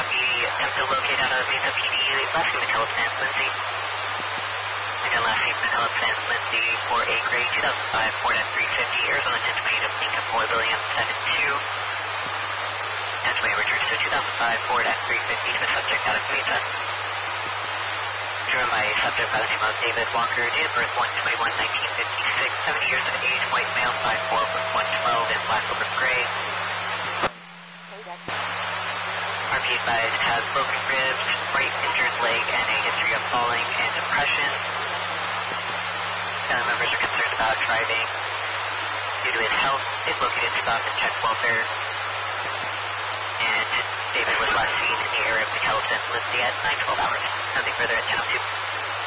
copy. Attempt to locate out of Mesa PD. Last name McCullough San Lindsay. Again, last name McCullough San Lindsay for a gray 2005 Ford F-350 Arizona anticipated of Lincoln 4 William 72. Anyway, returns to 2005 Ford F-350 to the subject out of Mesa. Driven by a subject by the name of David Walker, date of birth 1/21/1956, 70 years of age, white male, 5'4", with 112 in black over gray. RP advised has broken ribs, right injured leg, and a history of falling and depression. Family members are concerned about driving due to his health. Is located, stopped, and checked welfare. And David was last seen in the area of McCullough San Lindsay at 9:12 hours. Nothing further at 10:02.